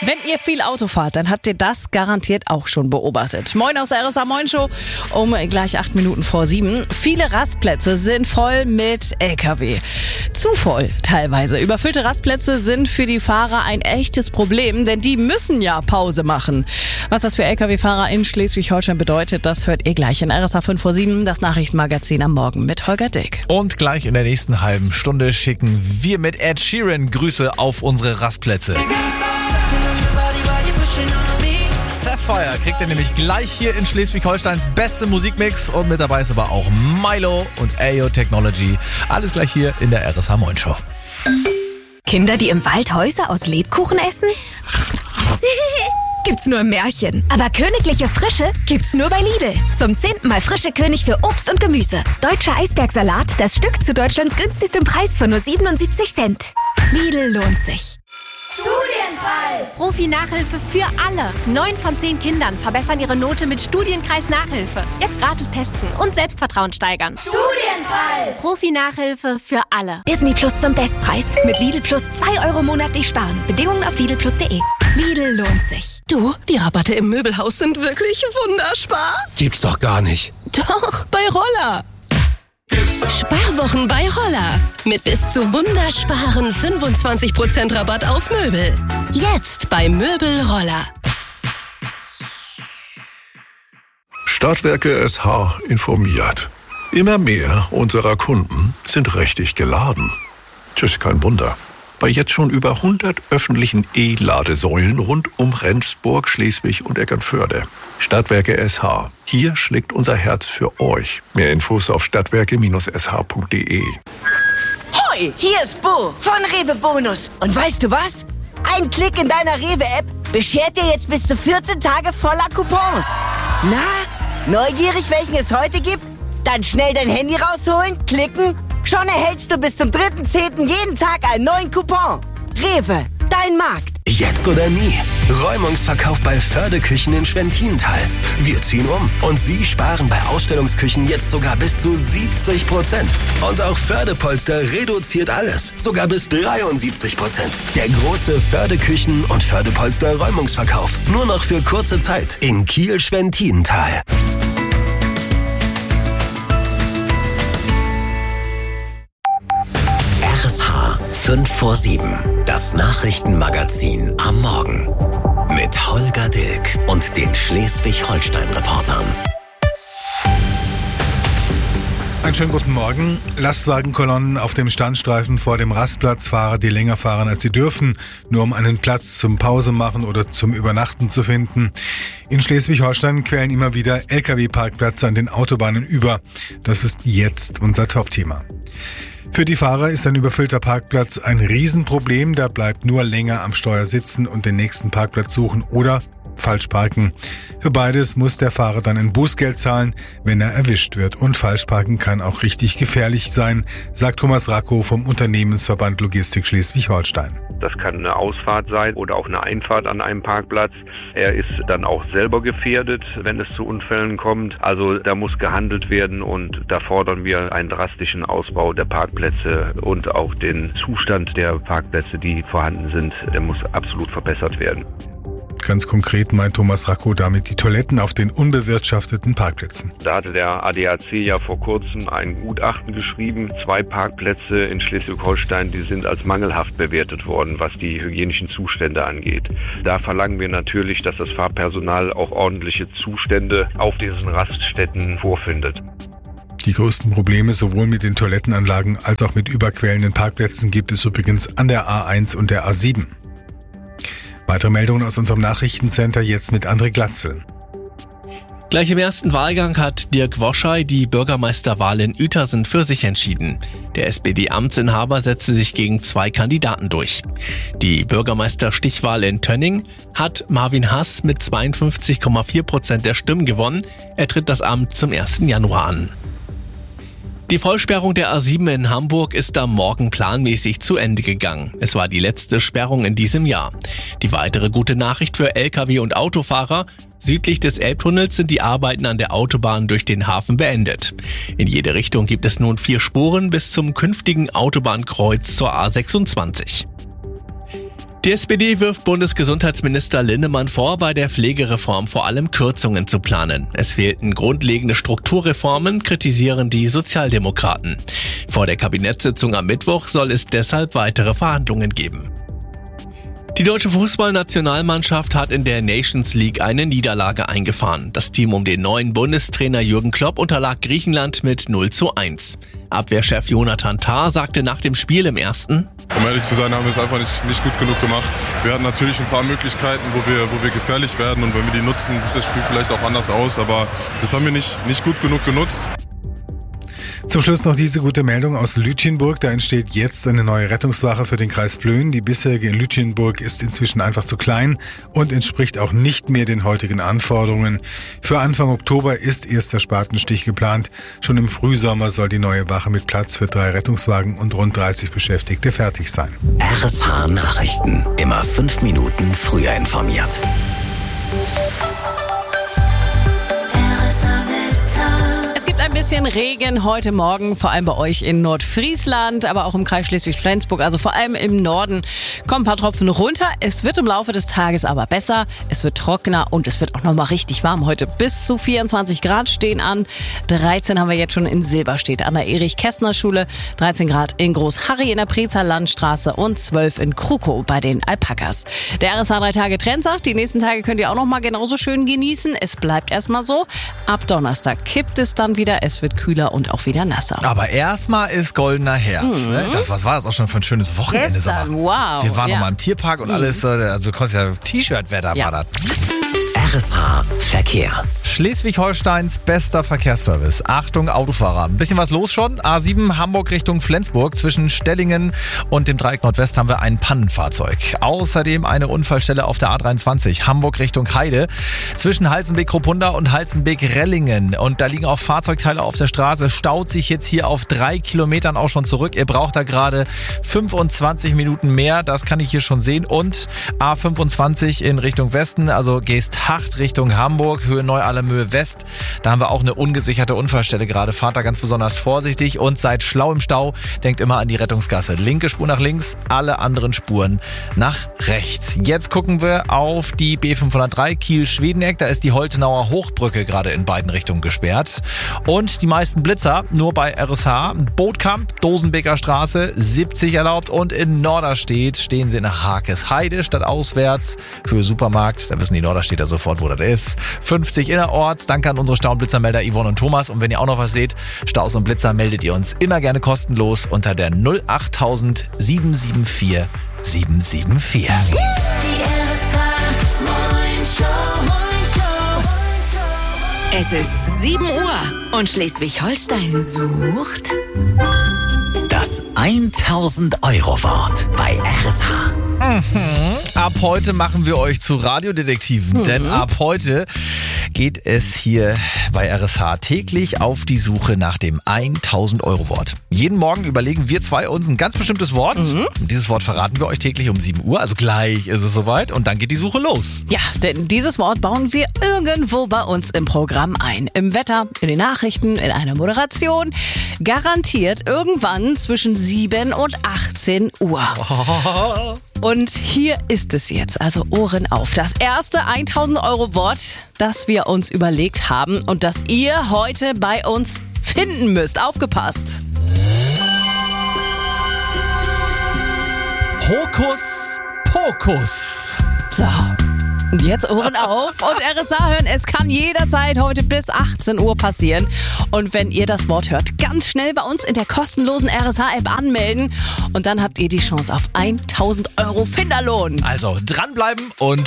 Wenn ihr viel Auto fahrt, dann habt ihr das garantiert auch schon beobachtet. Moin aus der RSA Moin Show um gleich 8 Minuten vor 7. Viele Rastplätze sind voll mit LKW. Zu voll teilweise. Überfüllte Rastplätze sind für die Fahrer ein echtes Problem, denn die müssen ja Pause machen. Was das für LKW-Fahrer in Schleswig-Holstein bedeutet, das hört ihr gleich in RSA 5 vor 7, das Nachrichtenmagazin am Morgen mit Holger Dick. Und gleich in der nächsten halben Stunde schicken wir mit Ed Sheeran Grüße auf unsere Rastplätze. Sapphire kriegt ihr nämlich gleich hier in Schleswig-Holsteins beste Musikmix und mit dabei ist aber auch Milo und Ayo Technology. Alles gleich hier in der RSA Moin Show. Kinder, die im Wald Häuser aus Lebkuchen essen? Gibt's nur im Märchen. Aber königliche Frische gibt's nur bei Lidl. Zum 10. Mal frische König für Obst und Gemüse. Deutscher Eisbergsalat, das Stück zu Deutschlands günstigstem Preis von nur 77 Cent. Lidl lohnt sich. Studienpreis! Profi-Nachhilfe für alle. 9 von 10 Kindern verbessern ihre Note mit Studienkreis-Nachhilfe. Jetzt gratis testen und Selbstvertrauen steigern. Studienpreis! Profi-Nachhilfe für alle. Disney Plus zum Bestpreis. Mit Lidl Plus 2 € monatlich sparen. Bedingungen auf lidlplus.de. Lidl lohnt sich. Du, die Rabatte im Möbelhaus sind wirklich wunderbar. Gibt's doch gar nicht. Doch, bei Roller. Sparwochen bei Roller. Mit bis zu wundersparen 25% Rabatt auf Möbel. Jetzt bei Möbel Roller. Stadtwerke SH informiert. Immer mehr unserer Kunden sind richtig geladen. Tschüss, kein Wunder. Bei jetzt schon über 100 öffentlichen E-Ladesäulen rund um Rendsburg, Schleswig und Eckernförde. Stadtwerke SH. Hier schlägt unser Herz für euch. Mehr Infos auf stadtwerke-sh.de. Hoi, hier ist Bo von Rewe Bonus. Und weißt du was? Ein Klick in deiner Rewe-App beschert dir jetzt bis zu 14 Tage voller Coupons. Na, neugierig, welchen es heute gibt? Dann schnell dein Handy rausholen, klicken. Schon erhältst du bis zum 3.10. jeden Tag einen neuen Coupon. Rewe, dein Markt. Jetzt oder nie. Räumungsverkauf bei Förde-Küchen in Schwentintal. Wir ziehen um und Sie sparen bei Ausstellungsküchen jetzt sogar bis zu 70%. Und auch Förde-Polster reduziert alles. Sogar bis 73%. Der große Förde-Küchen und Förde-Polster Räumungsverkauf. Nur noch für kurze Zeit in Kiel-Schwentintal. RSH 5 vor 7. Das Nachrichtenmagazin am Morgen. Mit Holger Dilk und den Schleswig-Holstein-Reportern. Einen schönen guten Morgen. Lastwagenkolonnen auf dem Standstreifen vor dem Rastplatz, Fahrer, die länger fahren als sie dürfen, nur um einen Platz zum Pause machen oder zum Übernachten zu finden. In Schleswig-Holstein quellen immer wieder Lkw-Parkplätze an den Autobahnen über. Das ist jetzt unser Topthema. Für die Fahrer ist ein überfüllter Parkplatz ein Riesenproblem. Da bleibt nur länger am Steuer sitzen und den nächsten Parkplatz suchen oder falsch parken. Für beides muss der Fahrer dann ein Bußgeld zahlen, wenn er erwischt wird. Und Falschparken kann auch richtig gefährlich sein, sagt Thomas Racco vom Unternehmensverband Logistik Schleswig-Holstein. Das kann eine Ausfahrt sein oder auch eine Einfahrt an einem Parkplatz. Er ist dann auch selber gefährdet, wenn es zu Unfällen kommt. Also da muss gehandelt werden und da fordern wir einen drastischen Ausbau der Parkplätze und auch den Zustand der Parkplätze, die vorhanden sind, der muss absolut verbessert werden. Ganz konkret meint Thomas Racco damit die Toiletten auf den unbewirtschafteten Parkplätzen. Da hatte der ADAC ja vor kurzem ein Gutachten geschrieben. 2 Parkplätze in Schleswig-Holstein, die sind als mangelhaft bewertet worden, was die hygienischen Zustände angeht. Da verlangen wir natürlich, dass das Fahrpersonal auch ordentliche Zustände auf diesen Raststätten vorfindet. Die größten Probleme sowohl mit den Toilettenanlagen als auch mit überquellenden Parkplätzen gibt es übrigens an der A1 und der A7. Weitere Meldungen aus unserem Nachrichtencenter jetzt mit André Glatzel. Gleich im ersten Wahlgang hat Dirk Woschei die Bürgermeisterwahl in Uetersen für sich entschieden. Der SPD-Amtsinhaber setzte sich gegen 2 Kandidaten durch. Die Bürgermeisterstichwahl in Tönning hat Marvin Hass mit 52,4% der Stimmen gewonnen. Er tritt das Amt zum 1. Januar an. Die Vollsperrung der A7 in Hamburg ist am Morgen planmäßig zu Ende gegangen. Es war die letzte Sperrung in diesem Jahr. Die weitere gute Nachricht für Lkw- und Autofahrer: Südlich des Elbtunnels sind die Arbeiten an der Autobahn durch den Hafen beendet. In jede Richtung gibt es nun 4 Spuren bis zum künftigen Autobahnkreuz zur A26. Die SPD wirft Bundesgesundheitsminister Linnemann vor, bei der Pflegereform vor allem Kürzungen zu planen. Es fehlten grundlegende Strukturreformen, kritisieren die Sozialdemokraten. Vor der Kabinettssitzung am Mittwoch soll es deshalb weitere Verhandlungen geben. Die deutsche Fußballnationalmannschaft hat in der Nations League eine Niederlage eingefahren. Das Team um den neuen Bundestrainer Jürgen Klopp unterlag Griechenland mit 0:1. Abwehrchef Jonathan Tah sagte nach dem Spiel im ersten: Um ehrlich zu sein, haben wir es einfach nicht gut genug gemacht. Wir hatten natürlich ein paar Möglichkeiten, wo wir gefährlich werden, und wenn wir die nutzen, sieht das Spiel vielleicht auch anders aus, aber das haben wir nicht gut genug genutzt. Zum Schluss noch diese gute Meldung aus Lütjenburg. Da entsteht jetzt eine neue Rettungswache für den Kreis Plön. Die bisherige in Lütjenburg ist inzwischen einfach zu klein und entspricht auch nicht mehr den heutigen Anforderungen. Für Anfang Oktober ist erster Spatenstich geplant. Schon im Frühsommer soll die neue Wache mit Platz für 3 Rettungswagen und rund 30 Beschäftigte fertig sein. RSH Nachrichten. Immer 5 Minuten früher informiert. Ein bisschen Regen heute Morgen, vor allem bei euch in Nordfriesland, aber auch im Kreis Schleswig-Flensburg, also vor allem im Norden, kommen ein paar Tropfen runter. Es wird im Laufe des Tages aber besser, es wird trockener und es wird auch nochmal richtig warm heute. Bis zu 24 Grad stehen an. 13 haben wir jetzt schon in Silberstedt an der Erich-Kästner-Schule, 13 Grad in Groß-Harry in der Prezer Landstraße und 12 in Krukow bei den Alpakas. Der RSH 3-Tage-Trend sagt, die nächsten Tage könnt ihr auch nochmal genauso schön genießen. Es bleibt erstmal so. Ab Donnerstag kippt es dann wieder. Es wird kühler und auch wieder nasser. Aber erstmal ist goldener Herbst. Ne? Was war das auch schon für ein schönes Wochenende? Gestern, wow. Wir waren noch mal im Tierpark und alles. Also konntest ja T-Shirt-Wetter war das. RSH Verkehr. Schleswig-Holsteins bester Verkehrsservice. Achtung, Autofahrer. Ein bisschen was los schon. A7 Hamburg Richtung Flensburg. Zwischen Stellingen und dem Dreieck Nordwest haben wir ein Pannenfahrzeug. Außerdem eine Unfallstelle auf der A23 Hamburg Richtung Heide. Zwischen Halstenbek-Kropunda und Halstenbek-Rellingen. Und da liegen auch Fahrzeugteile auf der Straße. Staut sich jetzt hier auf 3 Kilometern auch schon zurück. Ihr braucht da gerade 25 Minuten mehr. Das kann ich hier schon sehen. Und A25 in Richtung Westen, also Geesthacht Richtung Hamburg, Höhe Neu-Alemöhe West. Da haben wir auch eine ungesicherte Unfallstelle gerade. Fahrt da ganz besonders vorsichtig und seid schlau im Stau. Denkt immer an die Rettungsgasse. Linke Spur nach links, alle anderen Spuren nach rechts. Jetzt gucken wir auf die B503 Kiel-Schwedeneck. Da ist die Holtenauer Hochbrücke gerade in beiden Richtungen gesperrt. Und die meisten Blitzer nur bei RSH. Bootkamp, Dosenbeker Straße, 70 erlaubt. Und in Norderstedt stehen sie in Hakesheide statt auswärts. Höhe Supermarkt, da wissen die Norderstädter sofort, wo das ist. 50 innerorts. Danke an unsere Stau- und Blitzermelder Yvonne und Thomas. Und wenn ihr auch noch was seht, Staus und Blitzer, meldet ihr uns immer gerne kostenlos unter der 08000 774 774. Es ist 7 Uhr und Schleswig-Holstein sucht das 1000-Euro-Wort bei RSH. Ab heute machen wir euch zu Radiodetektiven, denn ab heute geht es hier bei RSH täglich auf die Suche nach dem 1000-Euro-Wort. Jeden Morgen überlegen wir zwei uns ein ganz bestimmtes Wort. Und dieses Wort verraten wir euch täglich um 7 Uhr, also gleich ist es soweit und dann geht die Suche los. Ja, denn dieses Wort bauen wir irgendwo bei uns im Programm ein. Im Wetter, in den Nachrichten, in einer Moderation. Garantiert irgendwann zwischen 7 und 18 Uhr. Und hier ist es jetzt, also Ohren auf. Das erste 1000-Euro-Wort, das wir uns überlegt haben und das ihr heute bei uns finden müsst. Aufgepasst. Hokus Pokus. So. Und jetzt Ohren auf und RSH hören. Es kann jederzeit heute bis 18 Uhr passieren. Und wenn ihr das Wort hört, ganz schnell bei uns in der kostenlosen RSH-App anmelden. Und dann habt ihr die Chance auf 1000 Euro Finderlohn. Also dranbleiben und